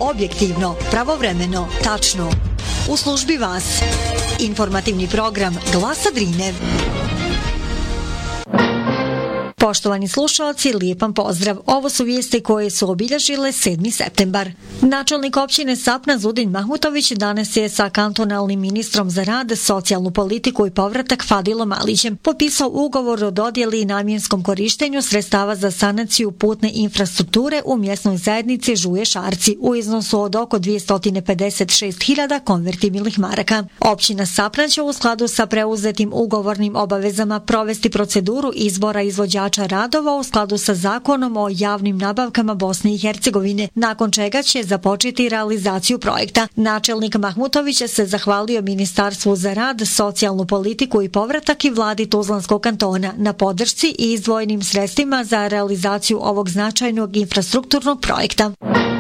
objektivno, pravovremeno, tačno. U službi vas. Informativni program Glasa Drine. Poštovani slušalci, lijepan pozdrav. Ovo su vijesti koje su obilježile 7. septembar. Načelnik općine Sapna Zudin Mahmutović danas je sa kantonalnim ministrom za rad, socijalnu politiku i povratak Fadilom Alićem potpisao ugovor o dodjeli i namjenskom korištenju sredstava za sanaciju putne infrastrukture u mjesnoj zajednici Žuje Šarci u iznosu od oko 256.000 konvertibilnih maraka. Općina Sapna će u skladu sa preuzetim ugovornim obavezama provesti proceduru izbora izvođača radova u skladu sa zakonom o javnim nabavkama Bosne i Hercegovine, nakon čega će započeti realizaciju projekta. Načelnik Mahmutović se zahvalio Ministarstvu za rad, socijalnu politiku i povratak i vladi Tuzlanskog kantona na podršci i izdvojenim sredstvima za realizaciju ovog značajnog infrastrukturnog projekta.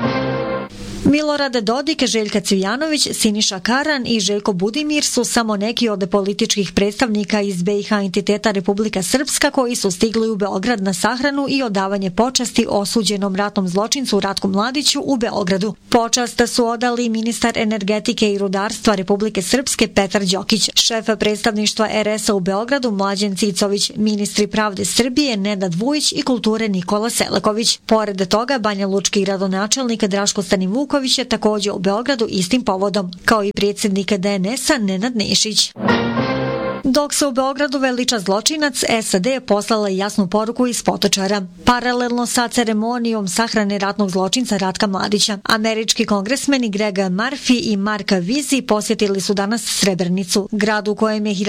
Milorad Dodik, Željka Cvijanović, Siniša Karan i Željko Budimir su samo neki od političkih predstavnika iz BiH entiteta Republika Srpska koji su stigli u Beograd na sahranu i odavanje počasti osuđenom ratnom zločincu Ratku Mladiću u Beogradu. Počast su odali ministar energetike i rudarstva Republike Srpske Petar Đokić, šef predstavništva RS-a u Beogradu Mlađen Cicović, ministri pravde Srbije Nenad Vujić i kulture Nikola Selaković. Pored toga, banjalučki gradonačelnik Draško Stanivuković je također u Beogradu istim povodom, kao i predsjednik DNS-a Nenad Nešić. Dok se u Beogradu veliča zločinac, SAD je poslala jasnu poruku iz Potočara. Paralelno sa ceremonijom sahrane ratnog zločinca Ratka Mladića, američki kongresmeni Greg Murphy i Mark Vizi posjetili su danas Srebrenicu, grad u kojem je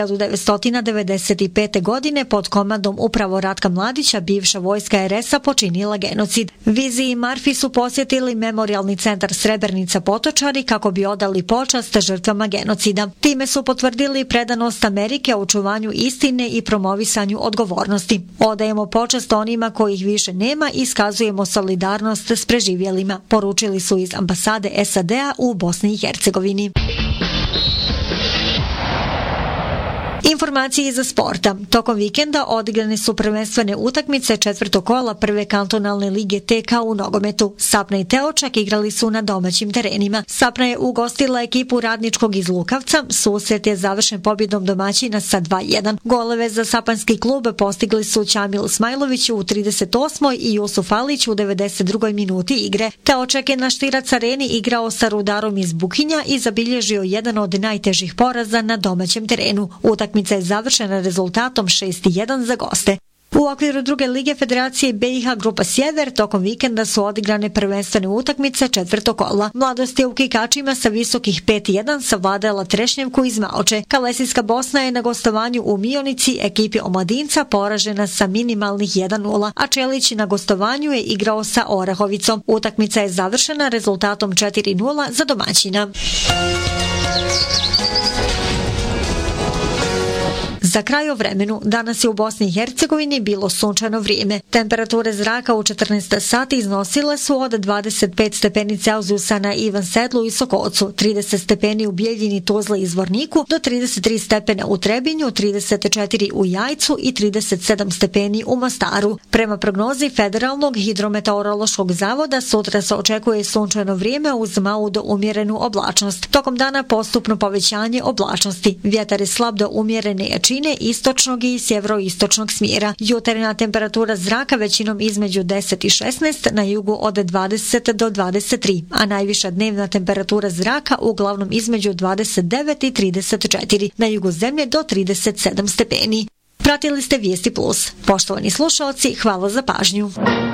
1995. godine pod komandom upravo Ratka Mladića bivša vojska RS-a počinila genocid. Vizi i Murphy su posjetili memorijalni centar Srebrenica Potočari kako bi odali počast žrtvama genocida. Time su potvrdili predanost Amerike o očuvanju istine i promovisanju odgovornosti. Odajemo počast onima kojih više nema i iskazujemo solidarnost s preživjelima, poručili su iz ambasade SAD-a u Bosni i Hercegovini. Informacije iza sporta. Tokom vikenda odigrane su prvenstvene utakmice četvrtog kola prve kantonalne lige TK u nogometu. Sapna i Teočak igrali su na domaćim terenima. Sapna je ugostila ekipu Radničkog iz Lukavca. Susret je završen pobjedom domaćina sa 2:1. Goleve za sapanski klub postigli su Ćamil Smajlović u 38. i Jusuf Alić u 92. minuti igre. Teočak je na Štirac areni igrao sa Rudarom iz Bukinja i zabilježio jedan od najtežih poraza na domaćem terenu. Utakmica je završena rezultatom 6:1 za goste. U okviru druge lige Federacije BiH Grupa Sjever tokom vikenda su odigrane prvenstvene utakmice četvrtog kola. Mladost je u Kikačima sa visokih 5:1 savladala Trešnjevku iz Maoče. Kalesijska Bosna je na gostovanju u Mionici ekipi omladinca poražena sa minimalnih 1:0, a Čelić na gostovanju je igrao sa Orahovicom. Utakmica je završena rezultatom 4:0 za domaćina. Za kraj o vremenu, danas je u Bosni i Hercegovini bilo sunčano vrijeme. Temperature zraka u 14 sati iznosile su od 25 stepeni Celzijusa na Ivan Sedlu i Sokocu, 30 stepeni u Bijeljini, Tuzli i Zvorniku, do 33 stepena u Trebinju, 34 u Jajcu i 37 stepeni u Mostaru. Prema prognozi Federalnog hidrometeorološkog zavoda, sutra se očekuje sunčano vrijeme uz malu do umjerenu oblačnost. Tokom dana postupno povećanje oblačnosti. Vjetar je slab do umjerene jačine istočnog i sjeveroistočnog smjera. Jutarnja temperatura zraka većinom između 10 i 16, na jugu od 20 do 23, a najviša dnevna temperatura zraka uglavnom između 29 i 34, na jugu zemlje do 37 stepeni. Pratili ste Vijesti Plus. Poštovani slušalci, hvala za pažnju.